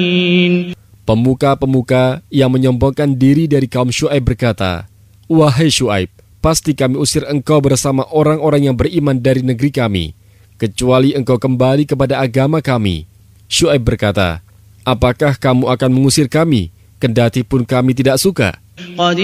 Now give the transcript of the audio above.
Pemuka-pemuka yang menyombongkan diri dari kaum Syuaib berkata, "Wahai Syuaib, pasti kami usir engkau bersama orang-orang yang beriman dari negeri kami, kecuali engkau kembali kepada agama kami." Syuaib berkata, "Apakah kamu akan mengusir kami, kendati pun kami tidak suka?"